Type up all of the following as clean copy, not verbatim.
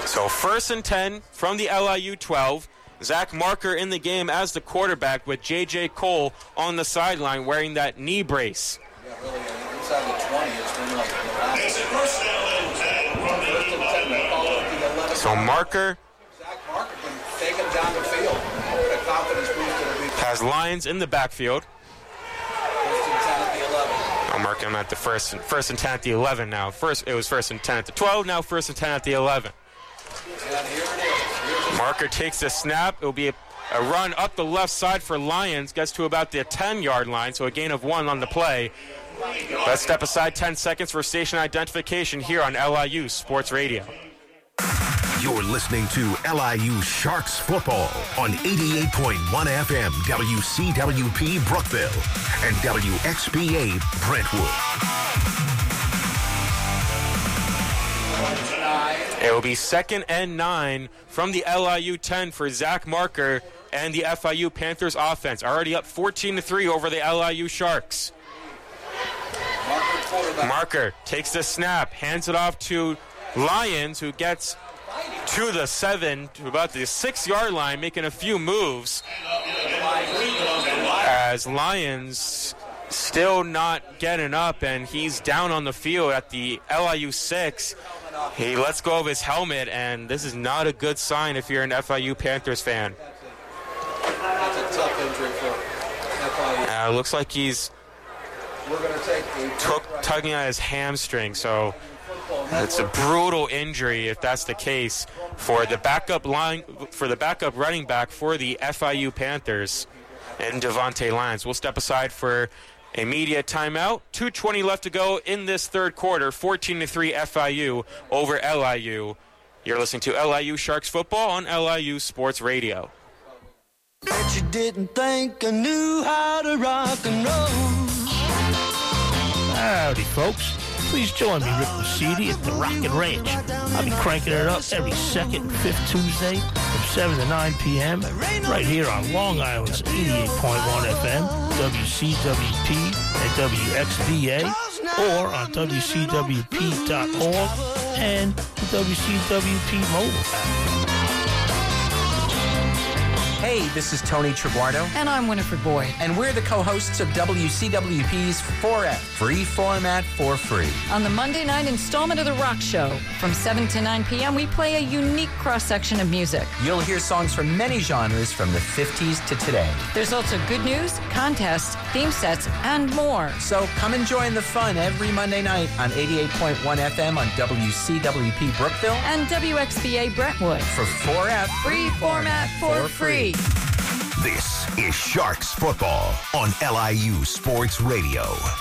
So 1st and 10 from the LIU 12. Zach Marker in the game as the quarterback with J.J. Cole on the sideline wearing that knee brace. Yeah, really, inside the 20, it's been like the last. First and 10, so Marker. Zach Marker can take him down the field. A confidence boost. Has Lyons in the backfield. First and 10 at the 11. I'll mark him at the first and 10 at the 11 now. First, it was 1st and 10 at the 12. Now 1st and 10 at the 11. And here it is. Marker takes the snap. It will be a run up the left side for Lyons. Gets to about the 10-yard line, so a gain of 1 on the play. Let's step aside 10 seconds for station identification here on LIU Sports Radio. You're listening to LIU Sharks football on 88.1 FM WCWP Brookville and WXBA Brentwood. It will be 2nd and 9 from the LIU 10 for Zach Marker and the FIU Panthers offense. Already up 14-3 over the LIU Sharks. Marker takes the snap, hands it off to Lyons, who gets to the 7, to about the 6-yard line, making a few moves. As Lyons still not getting up, and he's down on the field at the LIU 6. He lets go of his helmet, and this is not a good sign if you're an FIU Panthers fan. That's a tough injury for FIU. Looks like he's tugging at his hamstring, so it's a brutal injury if that's the case for the backup running back for the FIU Panthers and Devontae Lyons. We'll step aside for a media timeout. 2:20 left to go in this third quarter. 14-3 FIU over LIU. You're listening to LIU Sharks football on LIU Sports Radio. Bet you didn't think I knew how to rock and roll. Howdy, folks. Please join me, Rick Lucidi, at the Rocket Ranch. I'll be cranking it up every second and fifth Tuesday from 7 to 9 p.m. right here on Long Island's 88.1 FM, WCWP, and WXVA, or on WCWP.org and the WCWP mobile app. Hey, this is Tony Triguardo. And I'm Winifred Boyd. And we're the co-hosts of WCWP's 4F, Free Format for Free. On the Monday night installment of The Rock Show, from 7 to 9 p.m., we play a unique cross-section of music. You'll hear songs from many genres from the 50s to today. There's also good news, contests, theme sets, and more. So come and join the fun every Monday night on 88.1 FM on WCWP Brookville and WXVA Brentwood for 4F, Free Format for Free. This is Sharks football on LIU Sports Radio.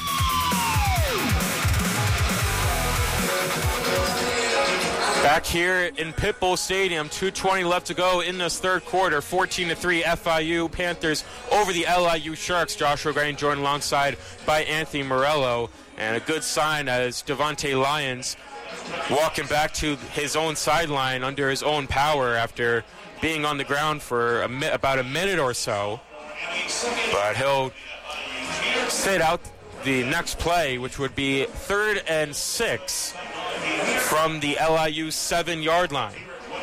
Back here in Pitbull Stadium, 2:20 left to go in this third quarter. 14-3 FIU Panthers over the LIU Sharks. Joshua Grain joined alongside by Anthony Morello. And a good sign as Devontae Lyons walking back to his own sideline under his own power after being on the ground for about a minute or so. But he'll sit out the next play, which would be 3rd and 6 from the LIU 7-yard line.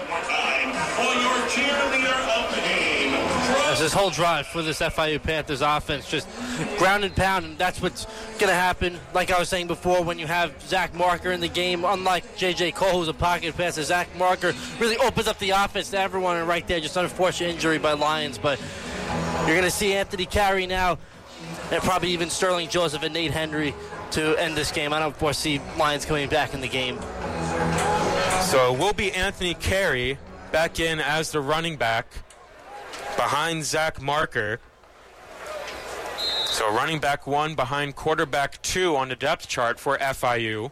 As this whole drive for this FIU Panthers offense, just ground and pound, and that's what's going to happen. Like I was saying before, when you have Zach Marker in the game, unlike J.J. Cole, who's a pocket passer, Zach Marker really opens up the offense to everyone, and right there, just unfortunate injury by Lyons. But you're going to see Anthony Carey now, and probably even Sterling Joseph and Nate Henry to end this game. I don't foresee Lyons coming back in the game. So it will be Anthony Carey back in as the running back behind Zach Marker. So running back 1 behind quarterback 2 on the depth chart for FIU.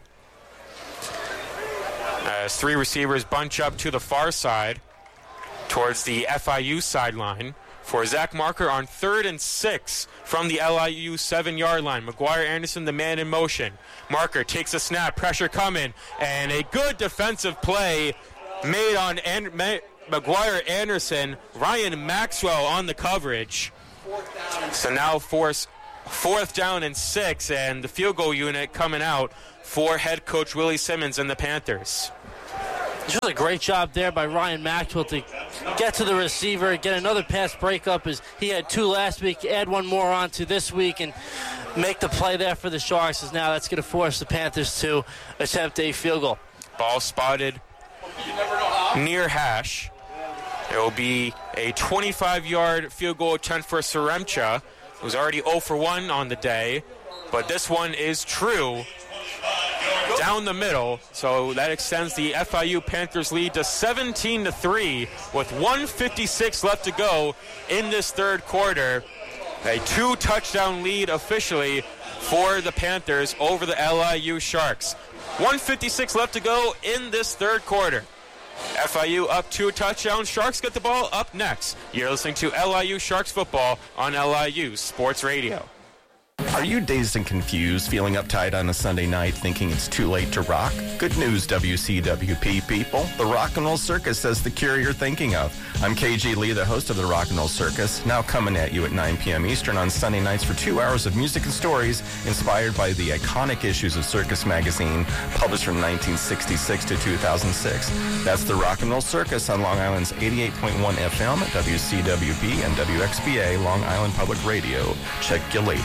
As 3 receivers bunch up to the far side towards the FIU sideline for Zach Marker on 3rd and 6 from the LIU 7-yard line. McGuire Anderson, the man in motion. Marker takes a snap, pressure coming, and a good defensive play made on McGuire Anderson. Ryan Maxwell on the coverage. So now 4th down and 6, and the field goal unit coming out for head coach Willie Simmons and the Panthers. This was a great job there by Ryan Maxwell to get to the receiver, get another pass breakup as he had 2 last week, add 1 more on to this week, and make the play there for the Sharks. As now that's going to force the Panthers to attempt a field goal. Ball spotted near hash. It will be a 25-yard field goal attempt for Saremcha, who's already 0 for 1 on the day. But this one is true down the middle, so that extends the FIU Panthers lead to 17-3 with 1:56 left to go in this third quarter. A 2-touchdown lead officially for the Panthers over the LIU Sharks. 1:56 left to go in this third quarter. FIU up 2 touchdowns. Sharks get the ball up next. You're listening to LIU Sharks football on LIU Sports Radio. Are you dazed and confused, feeling uptight on a Sunday night, thinking it's too late to rock? Good news, WCWP people. The Rock and Roll Circus has the cure you're thinking of. I'm KG Lee, the host of the Rock and Roll Circus, now coming at you at 9 p.m. Eastern on Sunday nights for 2 hours of music and stories inspired by the iconic issues of Circus Magazine, published from 1966 to 2006. That's the Rock and Roll Circus on Long Island's 88.1 FM, WCWB, and WXBA, Long Island Public Radio. Check you later.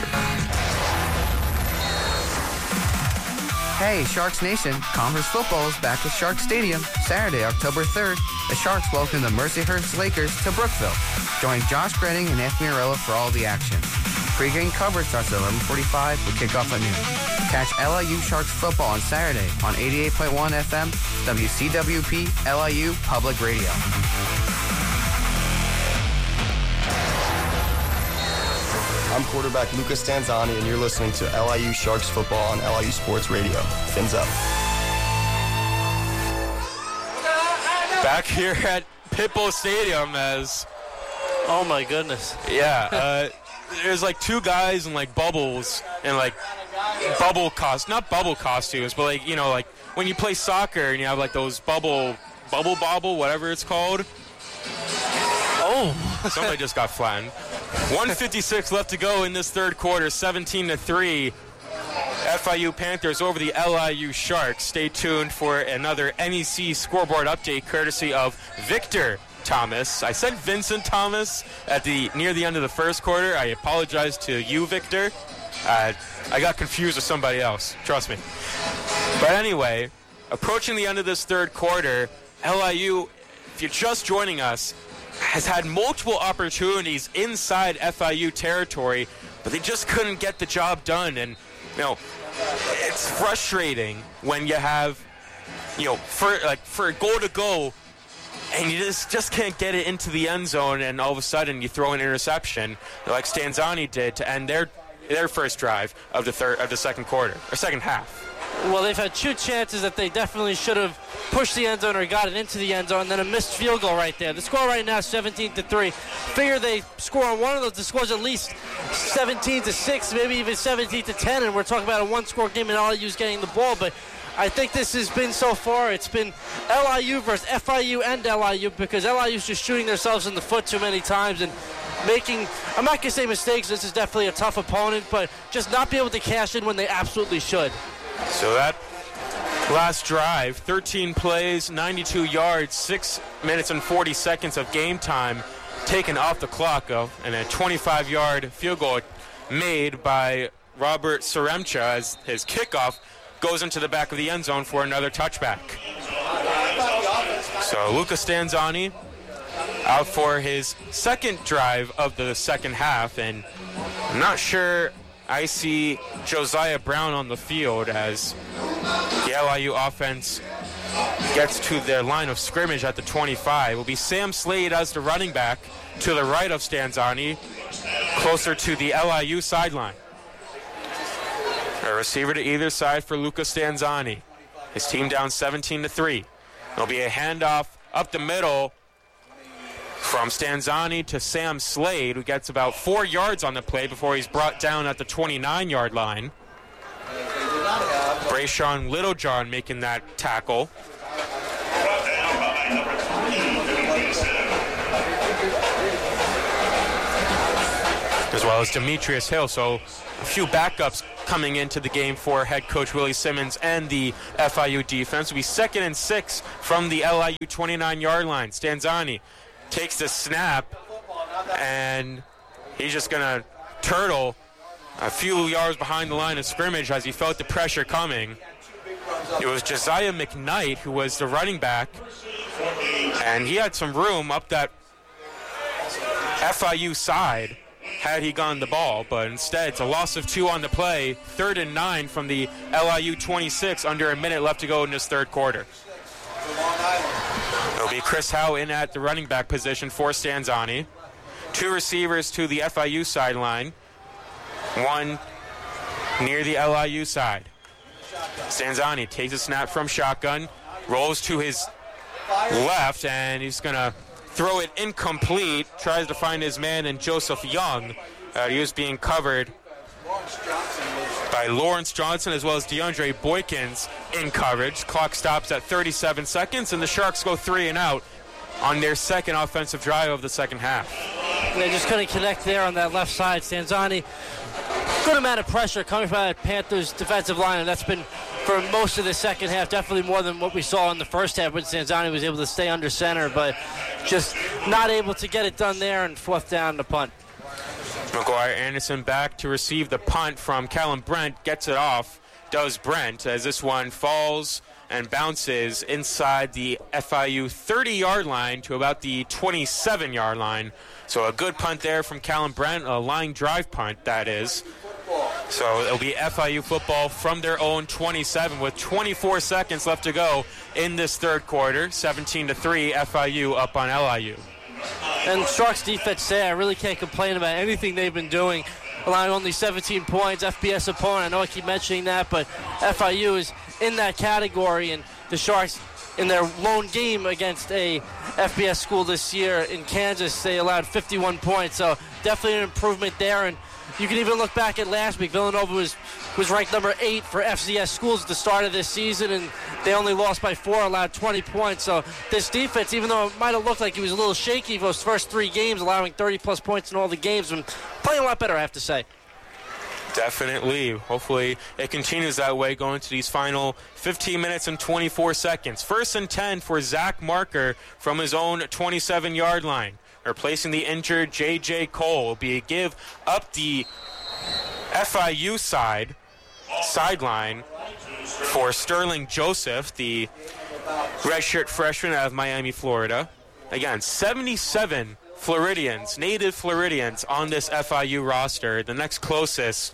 Hey, Sharks Nation, Conference football is back at Sharks Stadium Saturday, October 3rd. The Sharks welcome the Mercyhurst Lakers to Brookville. Join Josh Grenning and Anthony Arella for all the action. Pre-game coverage starts at 11:45 with kickoff at noon. Catch LIU Sharks football on Saturday on 88.1 FM, WCWP, LIU Public Radio. I'm quarterback Lucas Stanzani, and you're listening to LIU Sharks football on LIU Sports Radio. Fins up. Back here at Pitbull Stadium as... Oh, my goodness. Yeah, there's like 2 guys in like bubbles and like not bubble costumes, but like, you know, like when you play soccer and you have like those bubble, whatever it's called. Oh, somebody just got flattened. 1:56 left to go in this third quarter, 17-3. FIU Panthers over the LIU Sharks. Stay tuned for another NEC scoreboard update courtesy of Victor Thomas. I said Vincent Thomas near the end of the first quarter. I apologize to you, Victor. I got confused with somebody else. Trust me. But anyway, approaching the end of this third quarter, LIU, if you're just joining us, has had multiple opportunities inside FIU territory, but they just couldn't get the job done. And, you know, it's frustrating when you have, you know, for a goal to go, and you just can't get it into the end zone, and all of a sudden you throw an interception like Stanzani did to end their first drive of the second half. Well, they've had 2 chances that they definitely should have pushed the end zone or got it into the end zone, and then a missed field goal right there. The score right now is 17-3. Figure they score on one of those, the score's at least 17-6, maybe even 17-10, and we're talking about a 1-score game and LIU's getting the ball. But I think this has been so far, it's been LIU versus FIU and LIU, because LIU's just shooting themselves in the foot too many times and making, I'm not going to say mistakes, this is definitely a tough opponent, but just not be able to cash in when they absolutely should. So that last drive, 13 plays, 92 yards, 6 minutes and 40 seconds of game time taken off the clock, and a 25-yard field goal made by Robert Saremcha as his kickoff goes into the back of the end zone for another touchback. So Lucas Stanzani out for his second drive of the second half, and I'm not sure I see Josiah Brown on the field as the LIU offense gets to their line of scrimmage at the 25. It will be Sam Slade as the running back to the right of Stanzani, closer to the LIU sideline. A receiver to either side for Lucas Stanzani. His team down 17-3. There'll be a handoff up the middle from Stanzani to Sam Slade, who gets about 4 yards on the play before he's brought down at the 29-yard line. Brayshawn Littlejohn making that tackle. As well as Demetrius Hill. So a few backups coming into the game for head coach Willie Simmons and the FIU defense. Will be 2nd and 6 from the LIU 29-yard line. Stanzani takes the snap, and he's just going to turtle a few yards behind the line of scrimmage as he felt the pressure coming. It was Josiah McKnight who was the running back, and he had some room up that FIU side had he gotten the ball, but instead it's a loss of 2 on the play. 3rd and 9 from the LIU 26, under a minute left to go in this third quarter. It'll be Chris Howe in at the running back position for Stanzani. 2 receivers to the FIU sideline, 1 near the LIU side. Stanzani takes a snap from shotgun, rolls to his left, and he's going to throw it incomplete. Tries to find his man in Joseph Young. He was being covered by Lawrence Johnson as well as DeAndre Boykins in coverage. Clock stops at 37 seconds, and the Sharks go 3 and out on their second offensive drive of the second half. They just couldn't connect there on that left side. Stanzani, good amount of pressure coming from that Panthers defensive line, and that's been for most of the second half, definitely more than what we saw in the first half when Stanzani was able to stay under center, but just not able to get it done there, and 4th down, the punt. McGuire Anderson back to receive the punt from Callum Brent. Gets it off, does Brent, as this one falls and bounces inside the FIU 30-yard line to about the 27-yard line. So a good punt there from Callum Brent, a line drive punt, that is. So it'll be FIU football from their own 27 with 24 seconds left to go in this third quarter. 17-3, FIU up on LIU. And Sharks defense there, I really can't complain about anything they've been doing, allowing only 17 points. FBS opponent, I know I keep mentioning that, but FIU is in that category, and the Sharks, in their lone game against a FBS school this year in Kansas, they allowed 51 points, so definitely an improvement there. And you can even look back at last week. Villanova was ranked number 8 for FCS schools at the start of this season, and they only lost by 4, allowed 20 points. So this defense, even though it might have looked like it was a little shaky for those first 3 games, allowing 30-plus points in all the games, and playing a lot better, I have to say. Definitely. Hopefully it continues that way going to these final 15 minutes and 24 seconds. 1st and 10 for Zach Marker from his own 27-yard line. Replacing the injured J.J. Cole will be a give up the FIU sideline for Sterling Joseph, the redshirt freshman out of Miami, Florida. Again, 77 Floridians, native Floridians on this FIU roster. The next closest,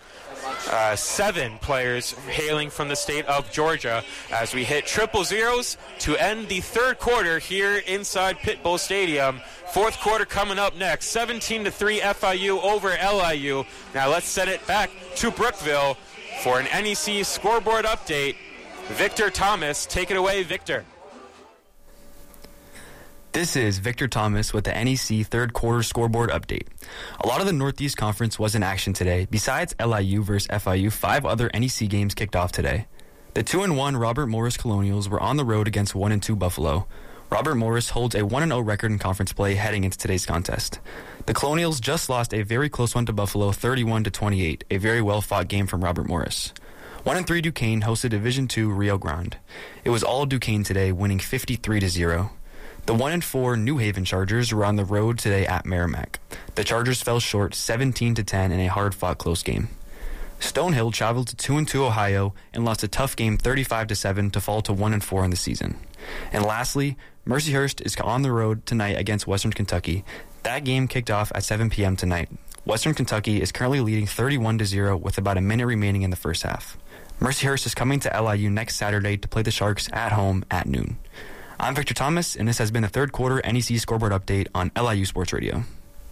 7 players hailing from the state of Georgia, as we hit triple zeros to end the third quarter here inside Pitbull Stadium. Fourth quarter coming up next. 17-3 FIU over LIU. Now let's send it back to Brookville for an NEC scoreboard update. Victor Thomas, take it away, Victor. This is Victor Thomas with the NEC third quarter scoreboard update. A lot of the Northeast Conference was in action today. Besides LIU versus FIU, 5 other NEC games kicked off today. The 2-1 Robert Morris Colonials were on the road against 1-2 Buffalo. Robert Morris holds a 1-0 record in conference play heading into today's contest. The Colonials just lost a very close one to Buffalo, 31-28, a very well-fought game from Robert Morris. 1-3 Duquesne hosted Division II Rio Grande. It was all Duquesne today, winning 53-0. The 1-4 New Haven Chargers were on the road today at Merrimack. The Chargers fell short 17-10 in a hard-fought close game. Stonehill traveled to 2-2 Ohio and lost a tough game 35-7 to fall to 1-4 in the season. And lastly, Mercyhurst is on the road tonight against Western Kentucky. That game kicked off at 7 p.m. tonight. Western Kentucky is currently leading 31-0 with about a minute remaining in the first half. Mercyhurst is coming to LIU next Saturday to play the Sharks at home at noon. I'm Victor Thomas, and this has been the third quarter NEC scoreboard update on LIU Sports Radio.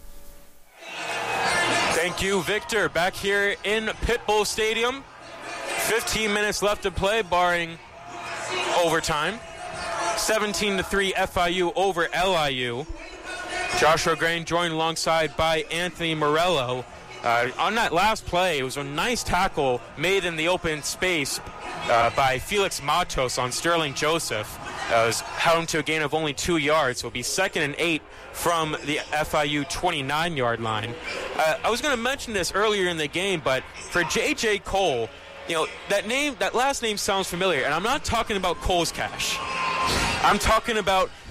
Thank you, Victor. Back here in Pitbull Stadium. 15 minutes left to play, barring overtime. 17-3 FIU over LIU. Joshua Grain joined alongside by Anthony Morello. On that last play, it was a nice tackle made in the open space by Felix Matos on Sterling Joseph. It was held to a gain of only 2 yards. So it'll be 2nd and 8 from the FIU 29-yard line. I was going to mention this earlier in the game, but for J.J. Cole, that last name sounds familiar, and I'm not talking about Cole's Cash. I'm talking about